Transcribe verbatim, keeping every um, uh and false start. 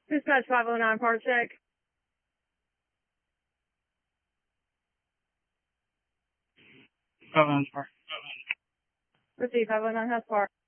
Dispatch five oh nine, part check. five oh nine, part. Receive five oh nine, has part.